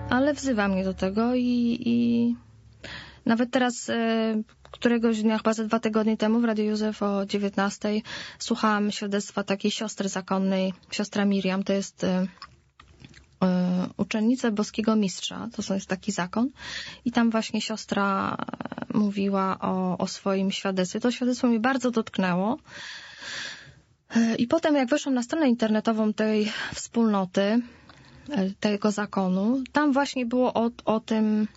ale wzywa mnie do tego i nawet teraz któregoś dnia, chyba ze 2 tygodnie temu w Radiu Józef o 19:00 słuchałam świadectwa takiej siostry zakonnej, siostra Miriam, to jest uczennica boskiego mistrza, to jest taki zakon i tam właśnie siostra mówiła o swoim świadectwie. To świadectwo mnie bardzo dotknęło i potem jak weszłam na stronę internetową tej wspólnoty, tego zakonu, tam właśnie było o tym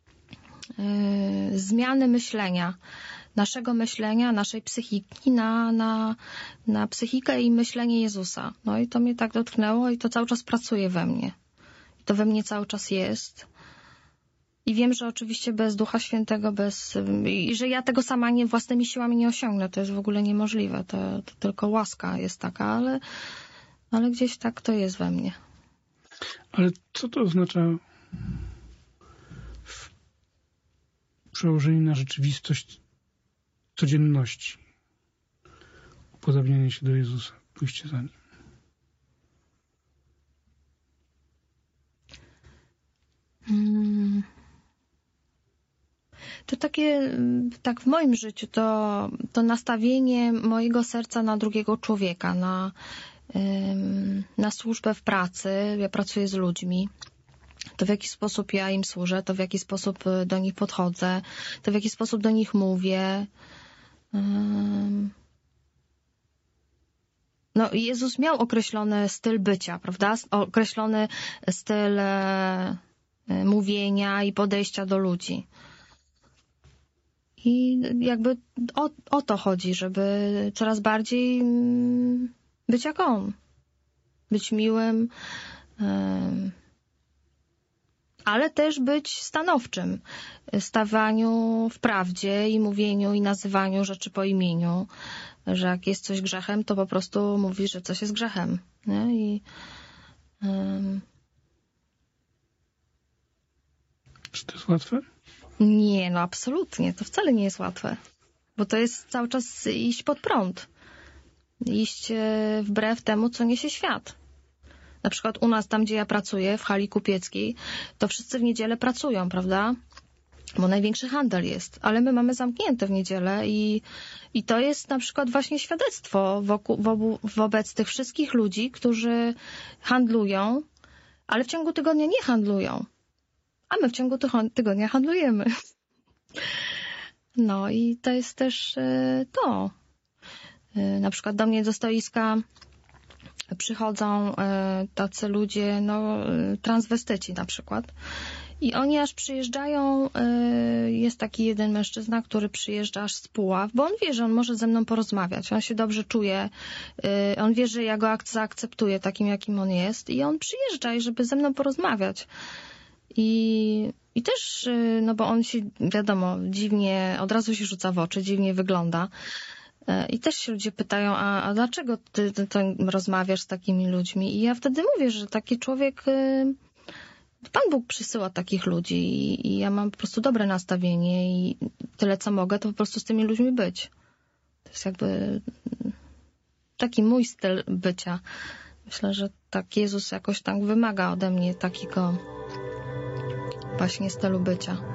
zmiany myślenia, naszego myślenia, naszej psychiki na psychikę i myślenie Jezusa. No i to mnie tak dotknęło i to cały czas pracuje we mnie. I to we mnie cały czas jest. I wiem, że oczywiście bez Ducha Świętego, i że ja tego sama własnymi siłami nie osiągnę. To jest w ogóle niemożliwe. To tylko łaska jest taka, ale gdzieś tak to jest we mnie. Ale co to oznacza w przełożeniu na rzeczywistość codzienności? Upodobnienie się do Jezusa, pójście za Nim. To tak w moim życiu, to nastawienie mojego serca na drugiego człowieka, na służbę w pracy. Ja pracuję z ludźmi. To w jaki sposób ja im służę, to w jaki sposób do nich podchodzę, to w jaki sposób do nich mówię. No, Jezus miał określony styl bycia, prawda? Określony styl mówienia i podejścia do ludzi. I jakby o to chodzi, żeby coraz bardziej być jak On. Być miłym, ale też być stanowczym. Stawaniu w prawdzie i mówieniu i nazywaniu rzeczy po imieniu. Że jak jest coś grzechem, to po prostu mówi, że coś jest grzechem. Nie? Czy to jest łatwe? Nie, no absolutnie. To wcale nie jest łatwe. Bo to jest cały czas iść pod prąd. Iść wbrew temu, co niesie świat. Na przykład u nas, tam gdzie ja pracuję, w hali kupieckiej, to wszyscy w niedzielę pracują, prawda? Bo największy handel jest. Ale my mamy zamknięte w niedzielę i to jest na przykład właśnie świadectwo wobec tych wszystkich ludzi, którzy handlują, ale w ciągu tygodnia nie handlują. A my w ciągu tygodnia handlujemy. No i to jest też to. Na przykład do mnie do stoiska przychodzą tacy ludzie, transwestyci na przykład. I oni aż przyjeżdżają, jest taki jeden mężczyzna, który przyjeżdża aż z Puław, bo on wie, że on może ze mną porozmawiać. On się dobrze czuje, on wie, że ja go zaakceptuję takim, jakim on jest i on przyjeżdża, żeby ze mną porozmawiać. I też, bo on się, wiadomo, dziwnie, od razu się rzuca w oczy, dziwnie wygląda. I też się ludzie pytają, a dlaczego ty rozmawiasz z takimi ludźmi? I ja wtedy mówię, że taki człowiek, Pan Bóg przysyła takich ludzi i ja mam po prostu dobre nastawienie i tyle, co mogę, to po prostu z tymi ludźmi być. To jest jakby taki mój styl bycia. Myślę, że tak Jezus jakoś tak wymaga ode mnie takiego właśnie stylu bycia.